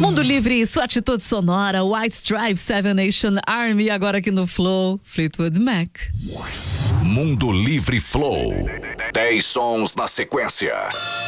Mundo Livre, sua atitude sonora, White Stripes, Seven Nation Army, agora aqui no Flow, Fleetwood Mac. Mundo Livre Flow. 10 sons na sequência.